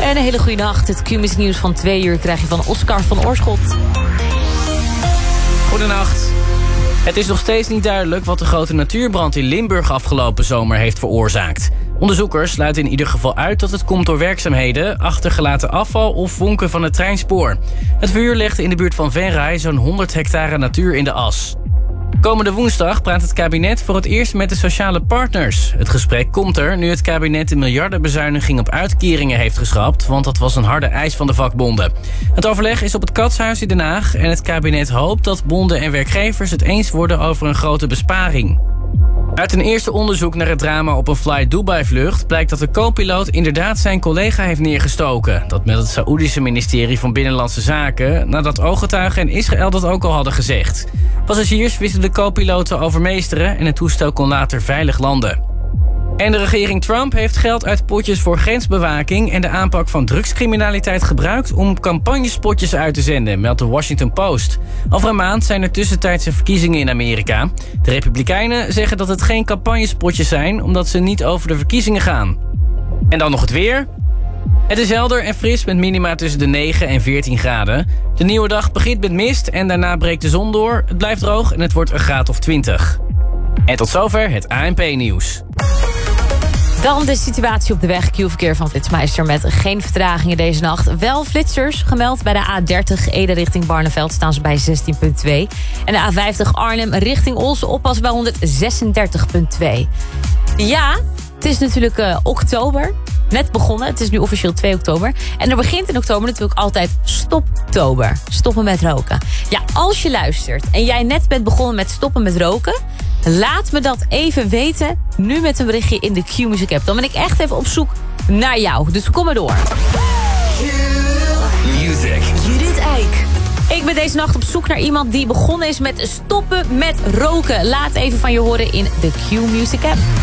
Een hele goede nacht. Het Q-music nieuws van 2 uur krijg je van Oscar van Oorschot. Goedenacht. Het is nog steeds niet duidelijk wat de grote natuurbrand in Limburg afgelopen zomer heeft veroorzaakt. Onderzoekers sluiten in ieder geval uit dat het komt door werkzaamheden, achtergelaten afval of vonken van het treinspoor. Het vuur legde in de buurt van Venray zo'n 100 hectare natuur in de as. Komende woensdag praat het kabinet voor het eerst met de sociale partners. Het gesprek komt er nu het kabinet de miljardenbezuiniging op uitkeringen heeft geschrapt, want dat was een harde eis van de vakbonden. Het overleg is op het Katshuis in Den Haag en het kabinet hoopt dat bonden en werkgevers het eens worden over een grote besparing. Uit een eerste onderzoek naar het drama op een Fly Dubai-vlucht blijkt dat de co-piloot inderdaad zijn collega heeft neergestoken. Dat meldt het Saoedische ministerie van Binnenlandse Zaken, nadat ooggetuigen in Israël dat ook al hadden gezegd. Passagiers wisten de co-piloot te overmeesteren en het toestel kon later veilig landen. En de regering Trump heeft geld uit potjes voor grensbewaking en de aanpak van drugscriminaliteit gebruikt om campagnespotjes uit te zenden, meldt de Washington Post. Over een maand zijn er tussentijdse verkiezingen in Amerika. De Republikeinen zeggen dat het geen campagnespotjes zijn, omdat ze niet over de verkiezingen gaan. En dan nog het weer. Het is helder en fris met minima tussen de 9 en 14 graden. De nieuwe dag begint met mist en daarna breekt de zon door. Het blijft droog en het wordt een graad of 20. En tot zover het ANP-nieuws. Dan de situatie op de weg. Q-verkeer van Flitsmeister met geen vertragingen deze nacht. Wel flitsers gemeld bij de A30 Ede richting Barneveld staan ze bij 16,2. En de A50 Arnhem richting Olsen oppas bij 136,2. Ja, het is natuurlijk oktober. Net begonnen, het is nu officieel 2 oktober. En er begint in oktober natuurlijk altijd Stoptober. Stoppen met roken. Ja, als je luistert en jij net bent begonnen met stoppen met roken, laat me dat even weten, nu met een berichtje in de Q-music app. Dan ben ik echt even op zoek naar jou. Dus kom maar door. Q-music. Judith Eyck. Ik ben deze nacht op zoek naar iemand die begonnen is met stoppen met roken. Laat even van je horen in de Q-music app.